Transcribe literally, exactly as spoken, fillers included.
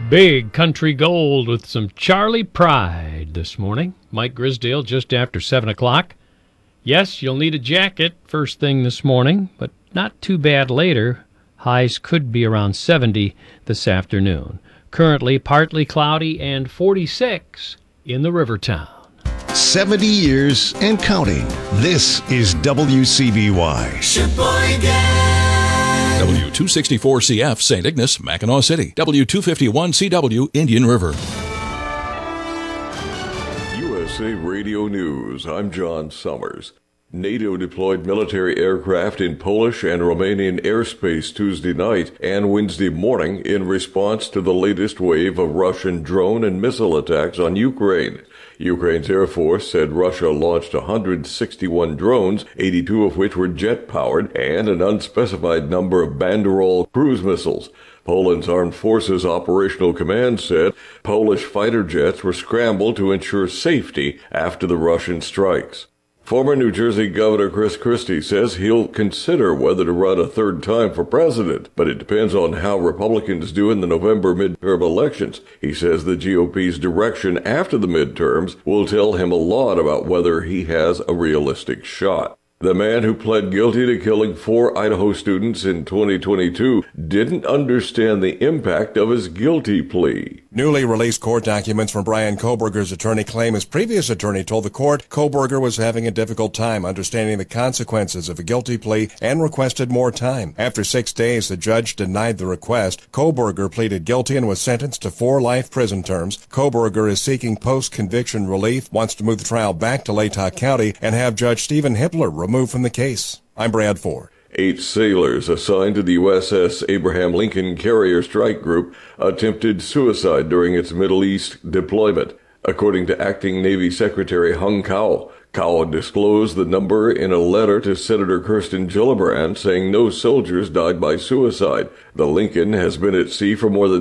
Big Country Gold with some Charlie Pride this morning. Mike Grisdale just after seven o'clock. Yes, you'll need a jacket first thing this morning, but not too bad later. Highs could be around seventy this afternoon. Currently partly cloudy and forty-six in the Rivertown. seventy years and counting. This is W C B Y. Sheboygan. W two sixty-four C F, Saint Ignace, Mackinac City. W two fifty-one C W, Indian River. U S A Radio News, I'm John Summers. NATO deployed military aircraft in Polish and Romanian airspace Tuesday night and Wednesday morning in response to the latest wave of Russian drone and missile attacks on Ukraine. Ukraine's Air Force said Russia launched one hundred sixty-one drones, eighty-two of which were jet-powered, and an unspecified number of Banderol cruise missiles. Poland's Armed Forces Operational Command said Polish fighter jets were scrambled to ensure safety after the Russian strikes. Former New Jersey Governor Chris Christie says he'll consider whether to run a third time for president, but it depends on how Republicans do in the November midterm elections. He says the G O P's direction after the midterms will tell him a lot about whether he has a realistic shot. The man who pled guilty to killing four Idaho students in twenty twenty-two didn't understand the impact of his guilty plea. Newly released court documents from Brian Kohberger's attorney claim his previous attorney told the court Kohberger was having a difficult time understanding the consequences of a guilty plea and requested more time. After six days, the judge denied the request. Kohberger pleaded guilty and was sentenced to four life prison terms. Kohberger is seeking post-conviction relief, wants to move the trial back to Latah County, and have Judge Stephen Hippler removed from the case. I'm Brad Ford. Eight sailors assigned to the U S S Abraham Lincoln Carrier Strike Group attempted suicide during its Middle East deployment. According to Acting Navy Secretary Hung Cao, Cao disclosed the number in a letter to Senator Kirsten Gillibrand saying no soldiers died by suicide. The Lincoln has been at sea for more than